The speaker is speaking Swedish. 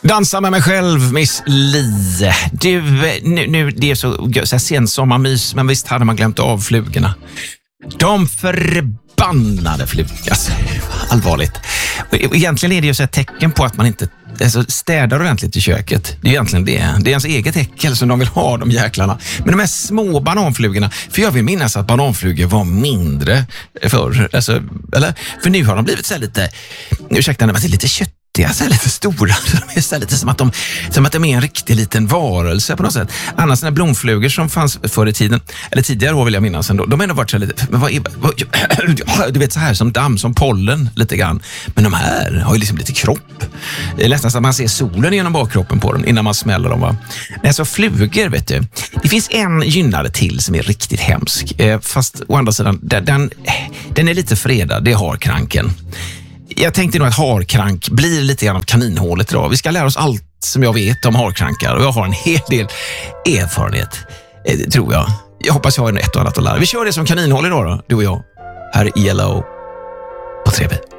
Dansa med mig själv, Miss Li. Du, nu det är så sen sommarmys, men visst hade man glömt av flugorna. De förbannade flugas. Allvarligt. Egentligen är det ju så ett tecken på att man inte städar ordentligt i köket. Det är egentligen det. Det är ens eget äckel som de vill ha, de jäklarna. Men de här små bananflugorna, för jag vill minnas att bananflugor var mindre förr. Eller? För nu har de blivit så här lite, ursäkta, de är lite köttiga, så här lite stora. De är så här lite som att de är en riktig liten varelse på något sätt. Annars när blomflugor som fanns förr i tiden, eller tidigare år vill jag minnas ändå, de har ändå varit så här lite, du vet så här som damm, som pollen lite grann. Men de här har ju liksom lite kropp. Det är nästan så att man ser solen genom bakkroppen på dem innan man smäller dem, va? Nej, så flugor, vet du. Det finns en gynnare till som är riktigt hemsk. Fast å andra sidan, den är lite fredad, det är harkranken. Jag tänkte nog att harkrank blir lite grann av kaninhålet idag. Vi ska lära oss allt som jag vet om harkrankar. Och jag har en hel del erfarenhet, tror jag. Jag hoppas jag har ett och annat att lära. Vi kör det som kaninhål idag då, du och jag. Här i Yellow på 3B.